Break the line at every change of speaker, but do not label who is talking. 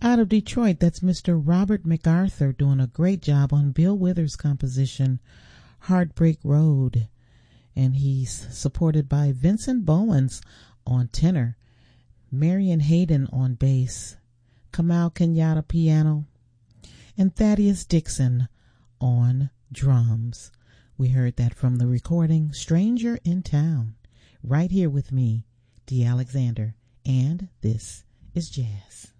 Out of Detroit, that's Mr. Robert MacArthur doing a great job on Bill Withers' composition, Heartbreak Road. And he's supported by Vincent Bowens on tenor, Marion Hayden on bass, Kamal Kenyatta piano, and Thaddeus Dixon on drums. We heard that from the recording Stranger in Town, right here with me, Dee Alexander, and this is Jazz.